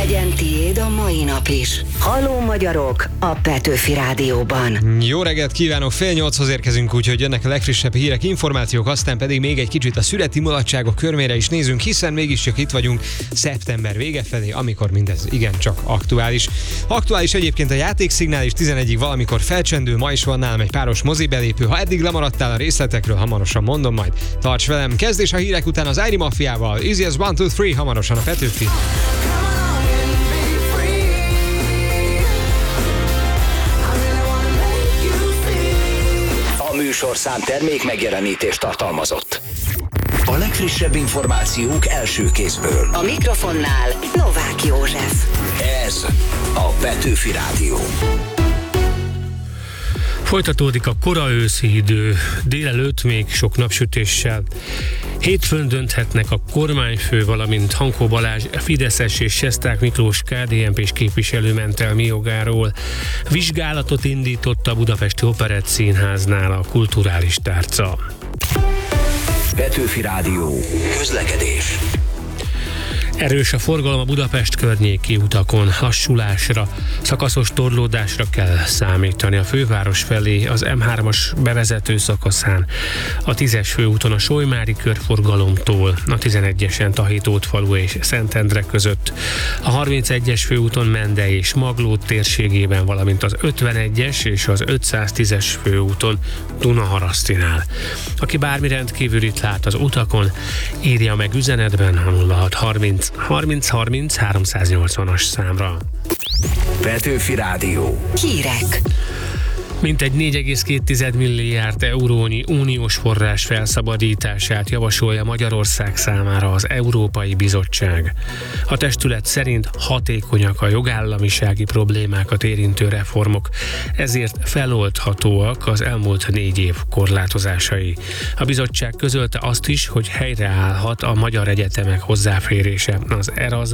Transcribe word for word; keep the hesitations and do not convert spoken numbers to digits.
Legyen tiéd a mai nap is. Halló magyarok a Petőfi Rádióban. Jó reggelt kívánok, fél nyolchoz érkezünk, úgyhogy jönnek a legfrissebb hírek, információk, aztán pedig még egy kicsit a születi mulatságok körmére is nézünk, hiszen mégiscsak itt vagyunk szeptember vége felé, amikor mindez igencsak aktuális. Aktuális egyébként a játékszignál is tizenegyig valamikor felcsendül, ma is van nálam egy páros mozibelépő. Ha eddig lemaradtál a részletekről, hamarosan mondom majd. Tarts velem, kezdés a hírek után az Airi Mafiával, Easy as one, two, three, hamarosan a Petőfi. A műsorszám termék megjelenítést tartalmazott. A legfrissebb információk első kézből. A mikrofonnál Novák József. Ez a Petőfi Rádió. Folytatódik a kora őszi idő, délelőtt még sok napsütéssel. Hétfőn dönthetnek a kormányfő, valamint Hankó Balázs, Fideszes és Sesták Miklós ká dé en pés képviselő mentelmi jogáról. Vizsgálatot indított a Budapesti Operett Színháznál a kulturális tárca. Petőfi Rádió. Közlekedés. Erős a forgalom a Budapest környéki utakon, lassulásra, szakaszos torlódásra kell számítani a főváros felé az em hármas bevezető szakaszán, a tízes főúton a Solymári körforgalomtól, a tizenegyesen Tahitótfalu és Szentendre között, a harmincegyes főúton Mende és Maglód térségében, valamint az ötvenegyes és az ötszáztízes főúton Dunaharasztinál. Aki bármi rendkívülit lát az utakon, írja meg üzenetben a nulla hat harminc harminc harminc háromszáznyolcvanas számra. Petőfi Rádió. Hírek. Mintegy négy egész két milliárd eurónyi uniós forrás felszabadítását javasolja Magyarország számára az Európai Bizottság. A testület szerint hatékonyak a jogállamisági problémákat érintő reformok, ezért feloldhatóak az elmúlt négy év korlátozásai. A bizottság közölte azt is, hogy helyreállhat a magyar egyetemek hozzáférése az Erasmus